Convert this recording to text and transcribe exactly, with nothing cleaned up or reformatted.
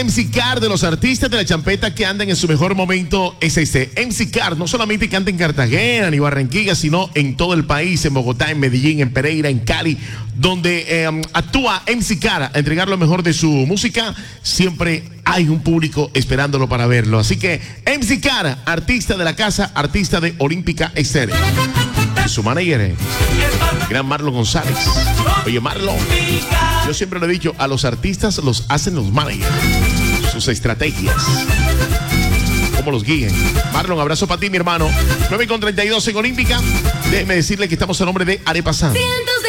M C Car, de los artistas de la champeta que andan en su mejor momento, es este. M C Car no solamente canta en Cartagena ni Barranquilla, sino en todo el país, en Bogotá, en Medellín, en Pereira, en Cali, donde eh, actúa M C Car a entregar lo mejor de su música. Siempre hay un público esperándolo para verlo. Así que M C Car, artista de la casa, artista de Olímpica Estéreo. Y su manager es gran Marlon González. Oye, Marlon, yo siempre lo he dicho, a los artistas los hacen los managers, sus estrategias, cómo los guíen. Marlon, abrazo para ti, mi hermano. nueve con treinta y dos en Olímpica. Déjeme decirle que estamos a nombre de Arepa San.